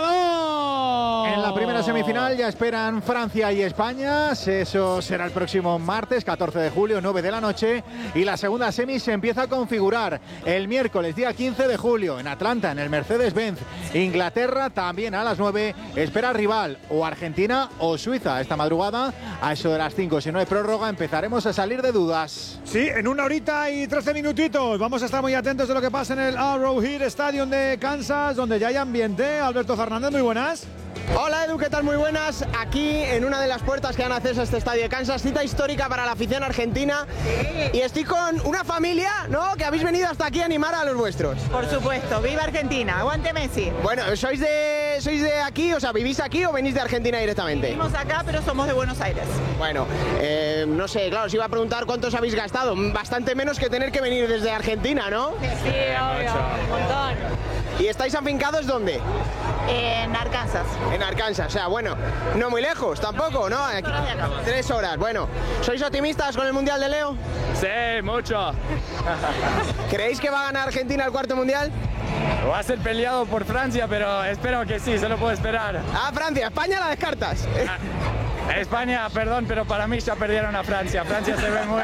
2. En la primera semifinal ya esperan Francia y España. Eso será el próximo martes, 14 de julio, 9 de la noche. Y la segunda semi se empieza a configurar el miércoles, día 15 de julio, en Atlanta, en el Mercedes-Benz. Inglaterra también a las 9 espera rival, o Argentina o Suiza. Esta madrugada, a eso de las 5, si no hay prórroga, empezaremos a salir de dudas. Sí, en 1 horita y 13 minutitos. Vamos a estar muy atentos de lo que pasa en el Arrowhead Stadium de Kansas, donde ya hay ambiente. Alberto Fernández, muy buenas. Hola Edu, ¿qué tal? Muy buenas. Aquí en una de las puertas que dan acceso a este estadio de Kansas, cita histórica para la afición argentina. Y estoy con una familia, ¿no? Que habéis venido hasta aquí a animar a los vuestros. Por supuesto, viva Argentina, aguante Messi. Bueno, ¿sois de aquí? O sea, ¿vivís aquí o venís de Argentina directamente? Vivimos acá, pero somos de Buenos Aires. Bueno, no sé, claro, os iba a preguntar cuántos habéis gastado. Bastante menos que tener que venir desde Argentina, ¿no? Sí, obvio, un montón. ¿Y estáis afincados dónde? En Arkansas. En Arkansas, o sea, bueno, no muy lejos tampoco, ¿no? 3 horas, bueno. ¿Sois optimistas con el Mundial de Leo? Sí, mucho. ¿Creéis que va a ganar Argentina el cuarto Mundial? Va a ser peleado por Francia, pero espero que sí, se lo puedo esperar. Ah, Francia, España la descartas. España, perdón, pero para mí ya perdieron a Francia. Francia se ve muy...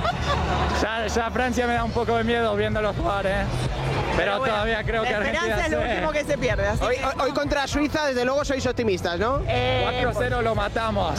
Ya Francia me da un poco de miedo viéndolo jugar, ¿eh? Pero bueno, todavía creo que Argentina... La esperanza es lo último que se pierde. Hoy contra Suiza, desde luego, sois optimistas, ¿no? 4-0 lo matamos.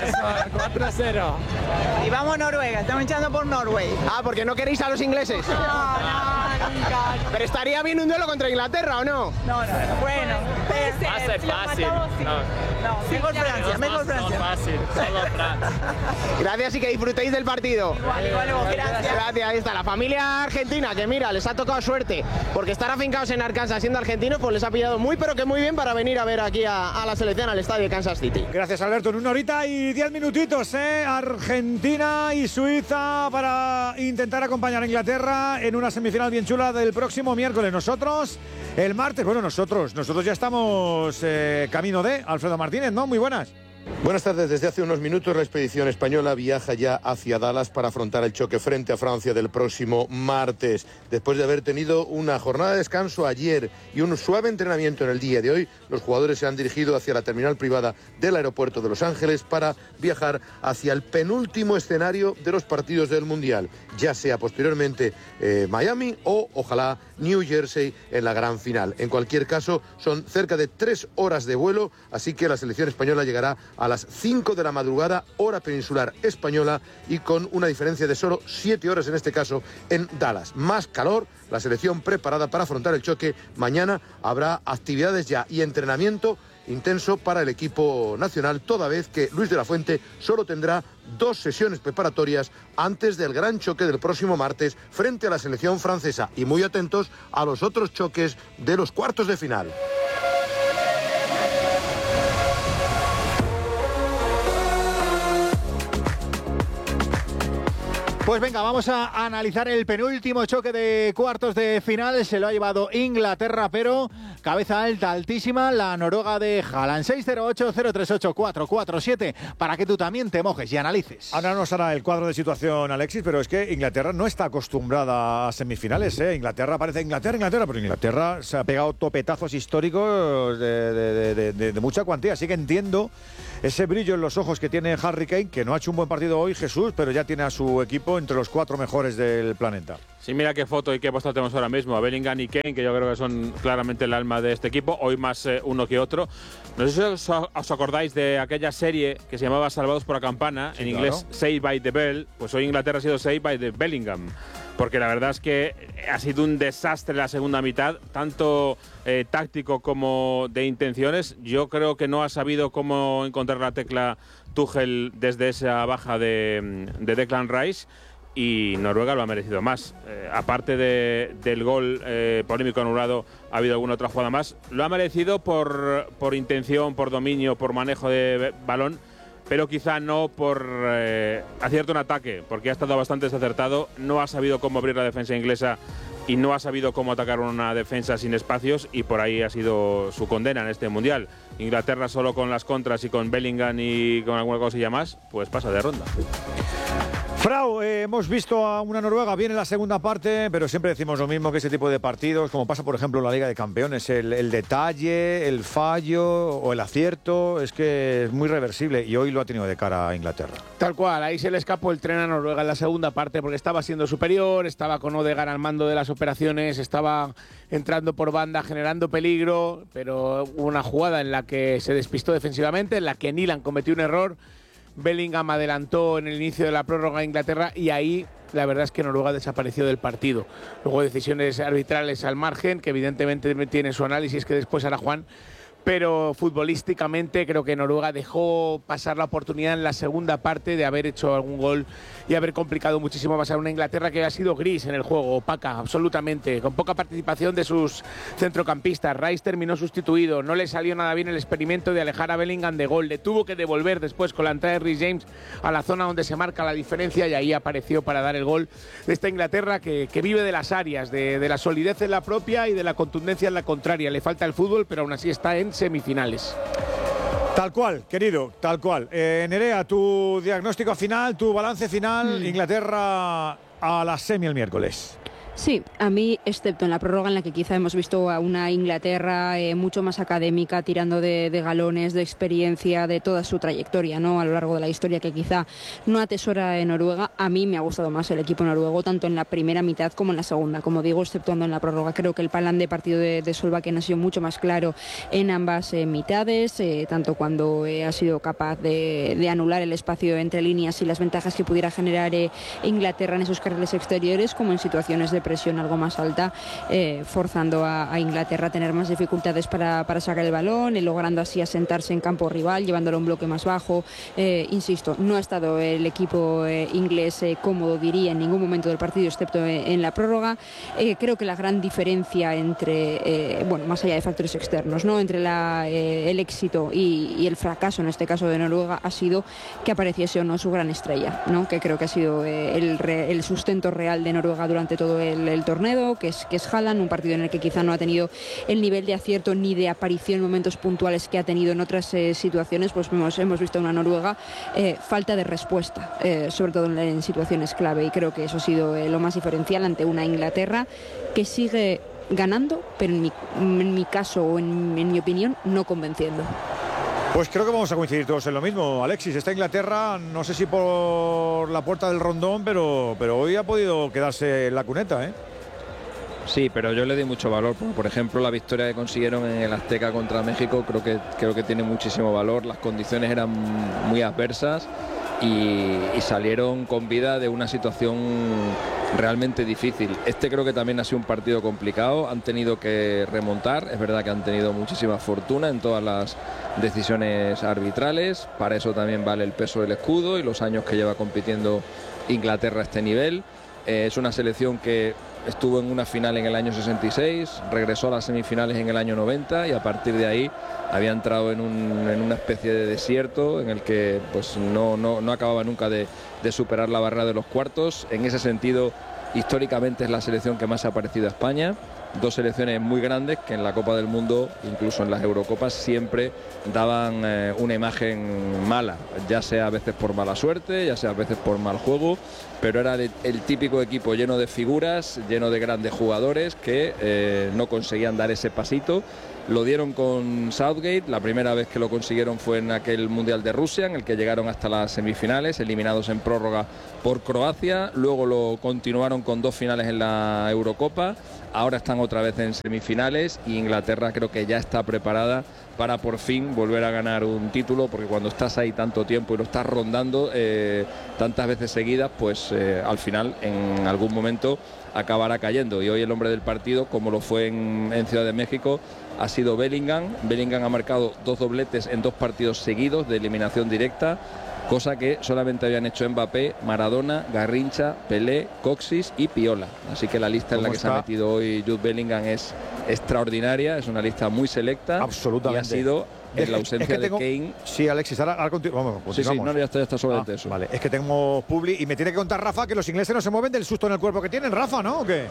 4-0. Y vamos a Noruega, estamos echando por Norway. Ah, porque no queréis a los ingleses. No, nunca. Pero estaría bien un duelo contra Inglaterra, ¿o no? No, bueno. Va a ser fácil. No, mejor Francia, mejor Francia. Fácil, solo Francia. Gracias y que disfrutéis del partido. Igual, gracias. Gracias, ahí está la familia argentina, que mira, les ha tocado suerte, porque estar afincados en Arkansas siendo argentinos, pues les ha pillado muy, pero que muy bien para venir a ver aquí a la selección, al estadio de Kansas City. Gracias, Alberto. En 1 horita y 10 minutitos, Argentina y Suiza para intentar acompañar a Inglaterra en una semifinal bien chula del próximo miércoles. Nosotros, el martes, bueno, nosotros ya estamos camino de Alfredo Martínez, ¿no? Muy buenas. Buenas tardes. Desde hace unos minutos la expedición española viaja ya hacia Dallas para afrontar el choque frente a Francia del próximo martes. Después de haber tenido una jornada de descanso ayer y un suave entrenamiento en el día de hoy, los jugadores se han dirigido hacia la terminal privada del aeropuerto de Los Ángeles para viajar hacia el penúltimo escenario de los partidos del Mundial, ya sea posteriormente Miami o ojalá New Jersey en la gran final. En cualquier caso, son cerca de 3 horas de vuelo, así que la selección española llegará a las 5 de la madrugada, hora peninsular española, y con una diferencia de solo 7 horas en este caso en Dallas. Más calor, la selección preparada para afrontar el choque. Mañana habrá actividades ya y entrenamiento intenso para el equipo nacional, toda vez que Luis de la Fuente solo tendrá 2 sesiones preparatorias antes del gran choque del próximo martes frente a la selección francesa. Y muy atentos a los otros choques de los cuartos de final. Pues venga, vamos a analizar el penúltimo choque de cuartos de final. Se lo ha llevado Inglaterra, pero cabeza alta, altísima, la Noruega de Haaland. 608-038-447 para que tú también te mojes y analices. Ahora nos hará el cuadro de situación, Alexis, pero es que Inglaterra no está acostumbrada a semifinales, ¿eh? Inglaterra parece Inglaterra, pero Inglaterra se ha pegado topetazos históricos de mucha cuantía. Así que entiendo ese brillo en los ojos que tiene Harry Kane, que no ha hecho un buen partido hoy, Jesús, pero ya tiene a su equipo entre los 4 mejores del planeta. Sí, mira qué foto y qué postal tenemos ahora mismo. A Bellingham y Kane, que yo creo que son claramente el alma de este equipo, hoy más uno que otro. No sé si os acordáis de aquella serie que se llamaba Salvados por la Campana, sí, en inglés Saved by the Bell. Pues hoy Inglaterra ha sido Saved by the Bellingham. Porque la verdad es que ha sido un desastre la segunda mitad, tanto táctico como de intenciones. Yo creo que no ha sabido cómo encontrar la tecla Tuchel desde esa baja de Declan Rice, y Noruega lo ha merecido más. Aparte del gol polémico anulado, ha habido alguna otra jugada más. Lo ha merecido por intención, por dominio, por manejo de balón, pero quizá no por acierto en ataque, porque ha estado bastante desacertado. No ha sabido cómo abrir la defensa inglesa y no ha sabido cómo atacar una defensa sin espacios, y por ahí ha sido su condena en este Mundial. Inglaterra solo con las contras y con Bellingham y con alguna cosilla más, pues pasa de ronda. Frau, hemos visto a una Noruega bien en la segunda parte, pero siempre decimos lo mismo, que ese tipo de partidos, como pasa por ejemplo en la Liga de Campeones, el detalle, el fallo o el acierto, es que es muy reversible, y hoy lo ha tenido de cara a Inglaterra. Tal cual, ahí se le escapó el tren a Noruega en la segunda parte, porque estaba siendo superior, estaba con Odegaard al mando de las operaciones, estaba entrando por banda, generando peligro, pero hubo una jugada en la que se despistó defensivamente, en la que Nyland cometió un error. Bellingham adelantó en el inicio de la prórroga a Inglaterra, y ahí la verdad es que Noruega desapareció del partido. Luego decisiones arbitrales al margen, que evidentemente tiene su análisis, que después hará Juan, pero futbolísticamente creo que Noruega dejó pasar la oportunidad en la segunda parte de haber hecho algún gol y haber complicado muchísimo más a una Inglaterra que ha sido gris en el juego, opaca absolutamente, con poca participación de sus centrocampistas. Rice terminó sustituido, no le salió nada bien el experimento de alejar a Bellingham de gol, le tuvo que devolver después con la entrada de Reece James a la zona donde se marca la diferencia, y ahí apareció para dar el gol de esta Inglaterra que vive de las áreas, de la solidez en la propia y de la contundencia en la contraria. Le falta el fútbol, pero aún así está en semifinales. Tal cual, querido, tal cual. Nerea, tu diagnóstico final, tu balance final, Inglaterra a la semi el miércoles. Sí, a mí, excepto en la prórroga en la que quizá hemos visto a una Inglaterra mucho más académica, tirando de galones, de experiencia, de toda su trayectoria, ¿no?, a lo largo de la historia, que quizá no atesora en Noruega. A mí me ha gustado más el equipo noruego, tanto en la primera mitad como en la segunda. Como digo, exceptuando en la prórroga, creo que el plan de partido de Solbakken ha sido mucho más claro en ambas mitades, tanto cuando ha sido capaz de anular el espacio entre líneas y las ventajas que pudiera generar Inglaterra en esos carriles exteriores, como en situaciones de presión algo más alta, forzando a Inglaterra a tener más dificultades para sacar el balón, logrando así asentarse en campo rival, llevándolo a un bloque más bajo. Insisto, no ha estado el equipo inglés cómodo, diría, en ningún momento del partido, excepto en la prórroga. Creo que la gran diferencia entre, más allá de factores externos, ¿no?, entre el éxito y el fracaso, en este caso de Noruega, ha sido que apareciese o no su gran estrella, ¿no?, que creo que ha sido el sustento real de Noruega durante todo el torneo, que es Haaland, un partido en el que quizá no ha tenido el nivel de acierto ni de aparición en momentos puntuales que ha tenido en otras situaciones. Pues hemos visto una Noruega falta de respuesta, sobre todo en situaciones clave, y creo que eso ha sido lo más diferencial ante una Inglaterra que sigue ganando, pero en mi caso, o en mi opinión, no convenciendo. Pues creo que vamos a coincidir todos en lo mismo, Alexis. Esta Inglaterra, no sé si por la puerta del rondón, pero hoy ha podido quedarse en la cuneta, ¿eh? Sí, pero yo le di mucho valor. Por ejemplo, la victoria que consiguieron en el Azteca contra México creo que tiene muchísimo valor. Las condiciones eran muy adversas y salieron con vida de una situación realmente difícil. Creo que también ha sido un partido complicado, han tenido que remontar, es verdad que han tenido muchísima fortuna en todas las decisiones arbitrales, para eso también vale el peso del escudo y los años que lleva compitiendo Inglaterra a este nivel. Es una selección que estuvo en una final en el año 66, regresó a las semifinales en el año 90 y a partir de ahí había entrado en una especie de desierto en el que pues no acababa nunca de superar la barrera de los cuartos. En ese sentido, históricamente es la selección que más se ha parecido a España. Dos selecciones muy grandes que en la Copa del Mundo, incluso en las Eurocopas, siempre daban una imagen mala, ya sea a veces por mala suerte, ya sea a veces por mal juego, pero era el típico equipo lleno de figuras, lleno de grandes jugadores que no conseguían dar ese pasito. Lo dieron con Southgate, la primera vez que lo consiguieron fue en aquel Mundial de Rusia, en el que llegaron hasta las semifinales, eliminados en prórroga por Croacia, luego lo continuaron con 2 finales en la Eurocopa, ahora están otra vez en semifinales y Inglaterra creo que ya está preparada para por fin volver a ganar un título, porque cuando estás ahí tanto tiempo y lo estás rondando tantas veces seguidas, pues al final en algún momento acabará cayendo. Y hoy el hombre del partido, como lo fue en Ciudad de México, ha sido Bellingham. Bellingham ha marcado 2 dobletes en 2 partidos seguidos de eliminación directa, cosa que solamente habían hecho Mbappé, Maradona, Garrincha, Pelé, Coxis y Piola. Así que la lista en la que se ha metido hoy Jude Bellingham es extraordinaria, es una lista muy selecta. Absolutamente. Y ha sido en la ausencia de Kane. Sí, Alexis, ahora vamos, continuamos. Sí, no, ya está solamente eso. Vale, es que tengo publi y me tiene que contar Rafa que los ingleses no se mueven del susto en el cuerpo que tienen, Rafa, ¿no? ¿O qué?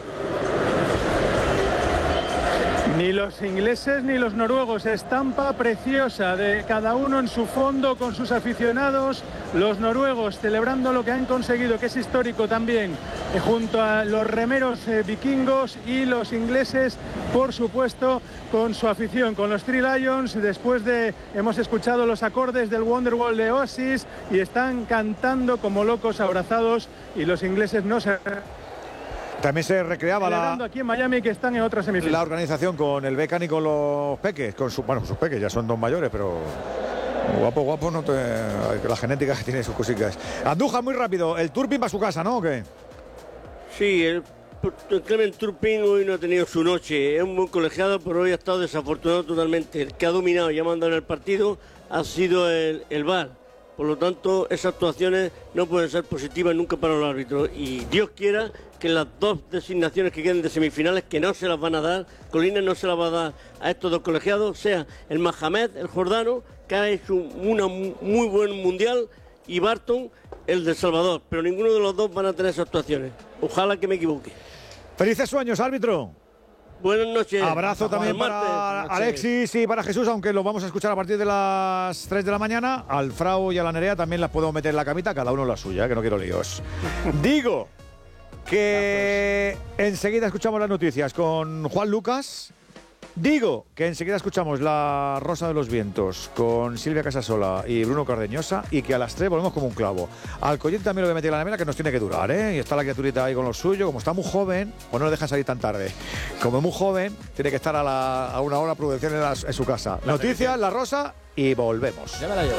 Ni los ingleses ni los noruegos, estampa preciosa de cada uno en su fondo con sus aficionados, los noruegos celebrando lo que han conseguido, que es histórico también, junto a los remeros vikingos, y los ingleses, por supuesto, con su afición, con los Three Lions. Hemos escuchado los acordes del Wonderwall de Oasis y están cantando como locos abrazados, y los ingleses no se... También se recreaba aquí en Miami, que están en otra semifinal. La organización con el Beckham y con los peques, sus peques, ya son 2 mayores, pero guapo, no te... la genética que tiene sus cositas. Andújar, muy rápido, el Turpin va a su casa, ¿no? ¿O qué? Sí, el Clement Turpin hoy no ha tenido su noche, es un buen colegiado, pero hoy ha estado desafortunado totalmente. El que ha dominado y ha mandado en el partido ha sido el VAR. Por lo tanto, esas actuaciones no pueden ser positivas nunca para los árbitros. Y Dios quiera que las 2 designaciones que queden de semifinales, que no se las van a dar, Colinas no se las va a dar a estos 2 colegiados, sea el Mohamed, el jordano, que ha hecho una muy buen mundial, y Barton, el de El Salvador. Pero ninguno de los 2 van a tener esas actuaciones. Ojalá que me equivoque. Felices sueños, árbitro. Buenas noches. Abrazo también para Alexis y para Jesús, aunque lo vamos a escuchar a partir de las 3 de la mañana. Al Frau y a la Nerea también las podemos meter en la camita, cada uno la suya, que no quiero líos. Digo que enseguida escuchamos las noticias con Juan Lucas. Digo que enseguida escuchamos La Rosa de los Vientos con Silvia Casasola y Bruno Cardeñosa, y que a las 3 volvemos como un clavo. Al Collín también lo voy a meter en la nevera, que nos tiene que durar, ¿eh? Y está la criaturita ahí con lo suyo. Como está muy joven, pues no le dejan salir tan tarde. Como es muy joven, tiene que estar a una hora prudencial en su casa. Noticias, La Rosa, y volvemos. Ya me la llevo.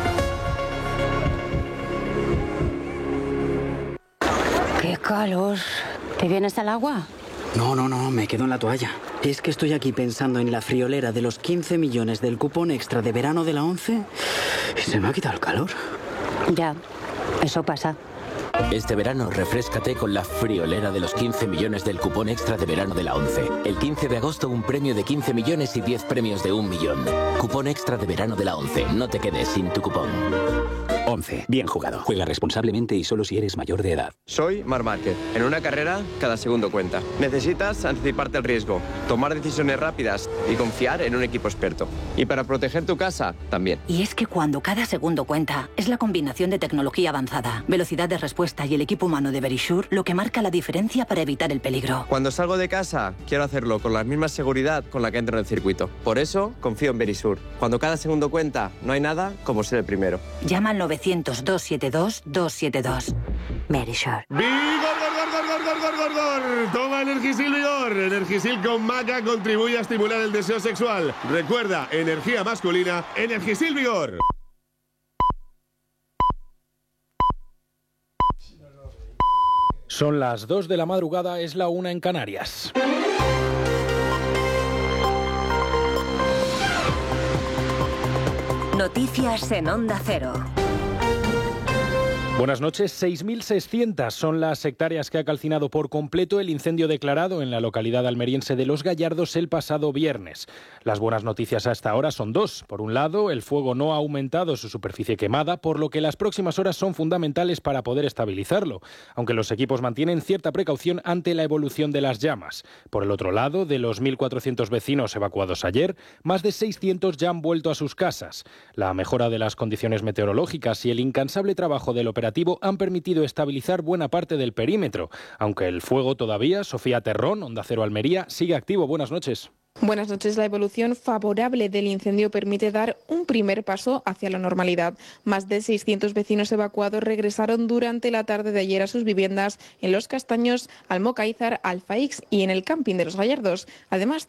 ¡Qué calor! ¿Te vienes al agua? No, me quedo en la toalla. Es que estoy aquí pensando en la friolera de los 15 millones del cupón extra de verano de la 11 y se me ha quitado el calor. Ya, eso pasa. Este verano refréscate con la friolera de los 15 millones del cupón extra de verano de la 11. El 15 de agosto un premio de 15 millones y 10 premios de 1 millón. Cupón extra de verano de la 11. No te quedes sin tu cupón. 11. Bien jugado. Juega responsablemente y solo si eres mayor de edad. Soy Marc Márquez. En una carrera, cada segundo cuenta. Necesitas anticiparte al riesgo, tomar decisiones rápidas y confiar en un equipo experto. Y para proteger tu casa, también. Y es que cuando cada segundo cuenta, es la combinación de tecnología avanzada, velocidad de respuesta y el equipo humano de Verisure lo que marca la diferencia para evitar el peligro. Cuando salgo de casa, quiero hacerlo con la misma seguridad con la que entro en el circuito. Por eso, confío en Verisure. Cuando cada segundo cuenta, no hay nada como ser el primero. Llama al 900-272-272. Verisure. ¡Vigor! Toma Energisil Vigor. Energisil con maca contribuye a estimular el deseo sexual. Recuerda, energía masculina, Energisil Vigor. Son las 2 de la madrugada, es la 1 en Canarias. Noticias en Onda Cero. Buenas noches. 6.600 son las hectáreas que ha calcinado por completo el incendio declarado en la localidad almeriense de Los Gallardos el pasado viernes. Las buenas noticias hasta ahora son dos. Por un lado, el fuego no ha aumentado su superficie quemada, por lo que las próximas horas son fundamentales para poder estabilizarlo, aunque los equipos mantienen cierta precaución ante la evolución de las llamas. Por el otro lado, de los 1.400 vecinos evacuados ayer, más de 600 ya han vuelto a sus casas. La mejora de las condiciones meteorológicas y el incansable trabajo del operativo han permitido estabilizar buena parte del perímetro, aunque el fuego todavía, Sofía Terrón, Onda Cero Almería, sigue activo. Buenas noches. Buenas noches. La evolución favorable del incendio permite dar un primer paso hacia la normalidad. Más de 600 vecinos evacuados regresaron durante la tarde de ayer a sus viviendas en Los Castaños, Almocáizar, Alfaix y en el camping de Los Gallardos. Además,